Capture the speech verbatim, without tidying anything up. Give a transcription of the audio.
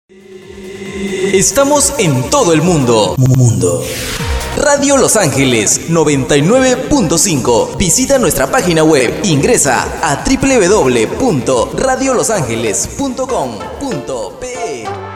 Estamos en todo el mundo. Mundo. Radio Los Ángeles noventa y nueve punto cinco. Visita nuestra página web. Ingresa a doble u doble u doble u punto radio los ángeles punto com punto pe.